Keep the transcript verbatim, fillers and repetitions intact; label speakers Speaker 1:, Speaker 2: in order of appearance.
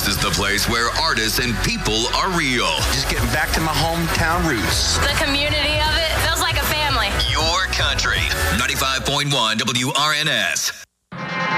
Speaker 1: is the place where artists and people are real.
Speaker 2: Just getting back to my hometown roots.
Speaker 3: The community of it feels like a family.
Speaker 1: Your country. ninety-five point one W R N S.